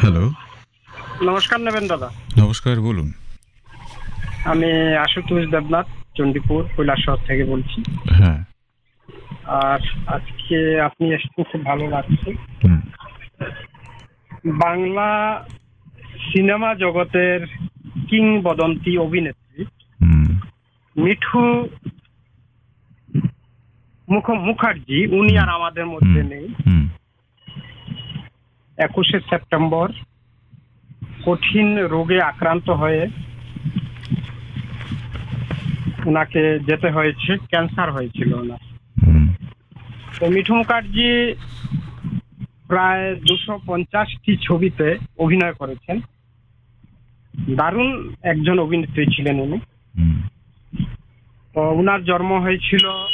Hello. নমস্কার নেবেন দাদা। নমস্কার, বলুন। আমি আশুতোষ দেবনাথ, চণ্ডীপুর কৈলাসহর থেকে বলছি। হ্যাঁ। আর আজকে আপনি এসেছেন, খুব ভালো লাগছে। হুম। বাংলা সিনেমা জগতের কিংবদন্তি অভিনেত্রী হুম। মিঠু মুখার্জি, উনি আর আমাদের মধ্যে নেই। হুম। 21শে সেপ্টেম্বর কঠিন রোগে আক্রান্ত হয়ে ওনাকে যেতে হয়েছে, ক্যান্সার হয়েছিল ওনার। হুম। তো মিঠু মুখার্জি প্রায় 250টি ছবিতে অভিনয় করেছেন। দারুণ একজন অভিনেত্রী ছিলেন উনি। হুম। তো ওনার জন্ম হয়েছিল